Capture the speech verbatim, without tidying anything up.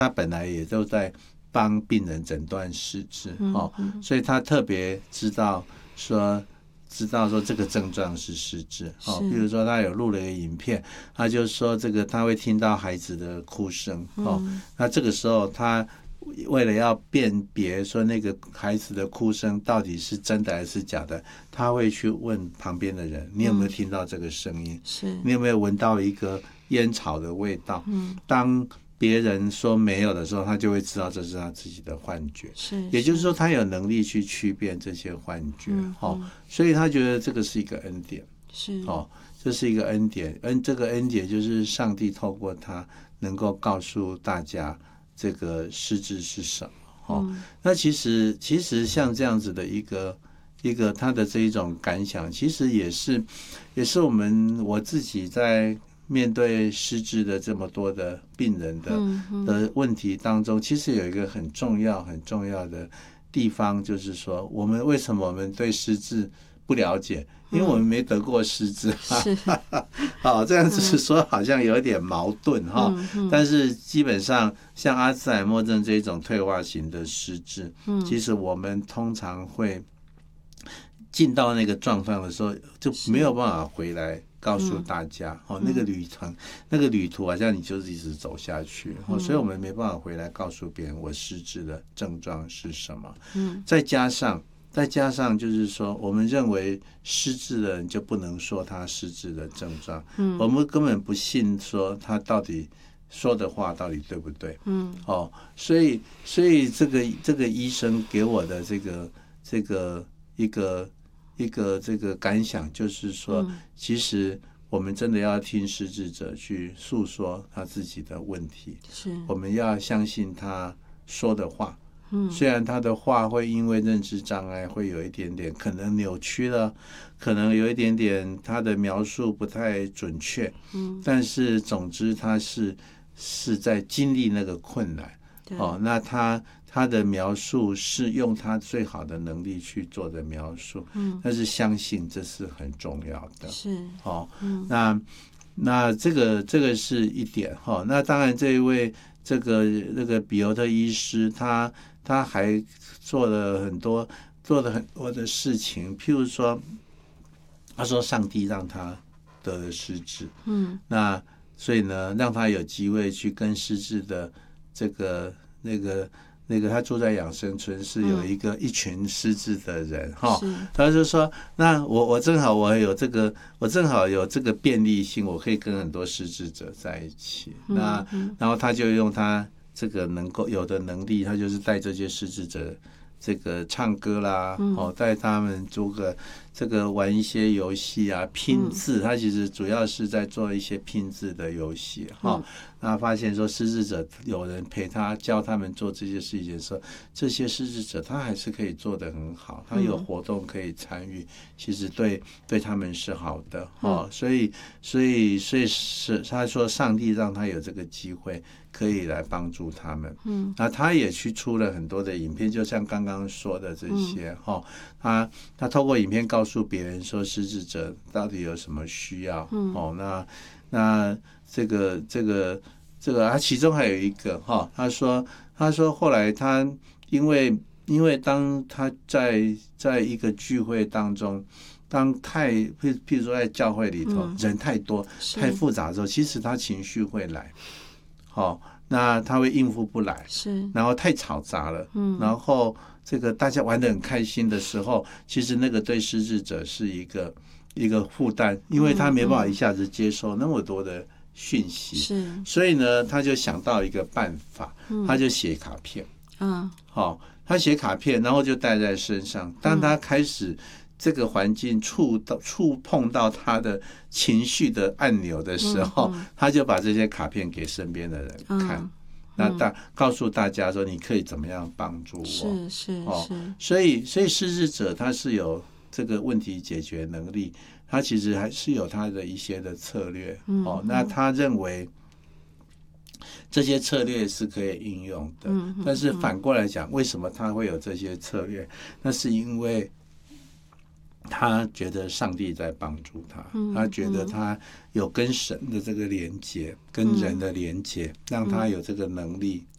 他本来也都在帮病人诊断失智、 嗯哦、所以他特别知道说知道说这个症状是失智、哦、比如说他有录了一个影片，他就说这个他会听到孩子的哭声、哦嗯、 那这个时候他为了要辨别说那个孩子的哭声到底是真的还是假的，他会去问旁边的人，你有没有听到这个声音、嗯、 是你有没有闻到一个烟草的味道、 嗯、 当别人说没有的时候，他就会知道这是他自己的幻觉， 是也就是说他有能力去区辨这些幻觉、 嗯哦、所以他觉得这个是一个恩典， 是、 哦、这是一个恩典，恩这个恩典就是上帝透过他能够告诉大家这个失智是什么、哦嗯、 那其实其实像这样子的一个一个他的这一种感想，其实也是也是我们我自己在面对失智的这么多的病人的、 嗯嗯、 的问题当中，其实有一个很重要很重要的地方，就是说我们为什么我们对失智不了解，因为我们没得过失智、 嗯、 好，这样子说好像有点矛盾、 嗯嗯、 但是基本上像阿兹海默症这种退化型的失智、嗯、其实我们通常会进到那个状况的时候就没有办法回来告诉大家、嗯哦、那个旅程、嗯、那个旅途好像你就是一直走下去、嗯哦、所以我们没办法回来告诉别人我失智的症状是什么、嗯、再加上再加上就是说我们认为失智的人就不能说他失智的症状、嗯、我们根本不信说他到底说的话到底对不对、嗯哦、所以所以这个这个医生给我的这个这个一个一个这个感想就是说、嗯、其实我们真的要听失智者去诉说他自己的问题，是我们要相信他说的话、嗯、虽然他的话会因为认知障碍会有一点点可能扭曲了，可能有一点点他的描述不太准确、嗯、但是总之他是是在经历那个困难、哦、那他他的描述是用他最好的能力去做的描述，嗯，但是相信这是很重要的， 是， 哦，嗯，那那这个这个是一点哈、哦。那当然，这一位这个那个比尤特医师，他他还做了很多做了很多的事情，譬如说，他说上帝让他得了失智，嗯，那所以呢，让他有机会去跟失智的这个那个。那个他住在养生村，是有一个、嗯、一群失智的人哈，他就说，那我我正好我有这个，我正好有这个便利性，我可以跟很多失智者在一起。嗯、那、嗯、然后他就用他这个能够有的能力，他就是带这些失智者这个唱歌啦，嗯、哦，带他们做个这个玩一些游戏啊，拼字，嗯、他其实主要是在做一些拼字的游戏哈。嗯那发现说失智者有人陪他教他们做这些事情的时候，这些失智者他还是可以做得很好，他有活动可以参与，其实对对他们是好的、哦、所以所以所以是他说上帝让他有这个机会可以来帮助他们，嗯，那他也去出了很多的影片，就像刚刚说的这些哈、哦，他他透过影片告诉别人说失智者到底有什么需要，嗯，哦，那那这个这个这个，他其中还有一个哈，他说他说后来他因为因为当他在在一个聚会当中，当太譬譬如说在教会里头、嗯、人太多太复杂的时候，其实他情绪会来，好、哦，那他会应付不来，是，然后太嘈杂了，嗯，然后这个大家玩得很开心的时候，其实那个对失智者是一个一个负担，因为他没办法一下子接受那么多的讯息，是，所以呢，他就想到一个办法，嗯、他就写卡片，嗯，好、哦，他写卡片，然后就带在身上。当他开始这个环境触到触碰到他的情绪的按钮的时候，嗯嗯、他就把这些卡片给身边的人看。嗯那大告诉大家说，你可以怎么样帮助我？ 是是哦， 是， 所以所以失智者他是有这个问题解决能力，他其实还是有他的一些的策略，嗯、哦。那他认为这些策略是可以应用的，嗯、但是反过来讲，为什么他会有这些策略？那是因为他觉得上帝在帮助他，嗯、他觉得他有跟神的这个连接，跟人的连接，嗯、让他有这个能力